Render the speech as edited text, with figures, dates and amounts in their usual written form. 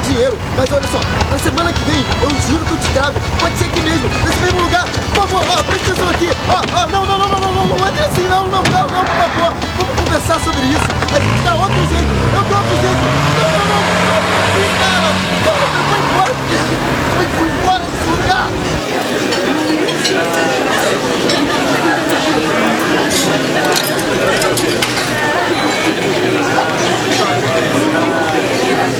dinheiro. Mas olha só, na semana que vem, eu juro que eu te trago. Pode ser aqui mesmo, nesse mesmo lugar. Por favor, presta atenção aqui. Não é assim, não, por favor. Vamos conversar sobre isso. A gente dá outro jeito, eu dou outro jeito.